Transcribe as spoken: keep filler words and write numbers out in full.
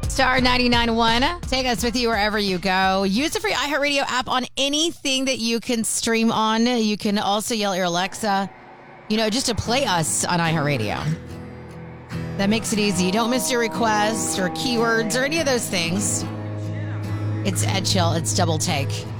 Star ninety-nine point one. Take us with you wherever you go. Use the free iHeartRadio app on anything that you can stream on. You can also yell at your Alexa, you know, just to play us on iHeartRadio. That makes it easy. You don't miss your requests or keywords or any of those things. It's Ed Chill. It's Double Take.